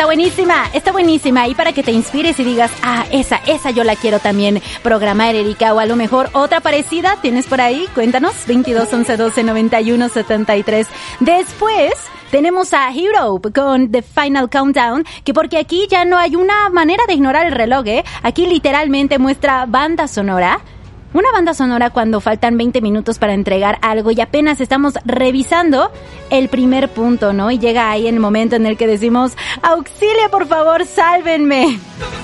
está buenísima. Y para que te inspires y digas, esa yo la quiero también programar, Erika, o a lo mejor otra parecida, ¿tienes por ahí? Cuéntanos, 22 11 12 91 73. Después tenemos a Hero con The Final Countdown, que porque aquí ya no hay una manera de ignorar el reloj, ¿eh? Aquí literalmente muestra banda sonora. Una banda sonora cuando faltan 20 minutos para entregar algo y apenas estamos revisando el primer punto, ¿no? Y llega ahí el momento en el que decimos, auxilio, por favor, sálvenme.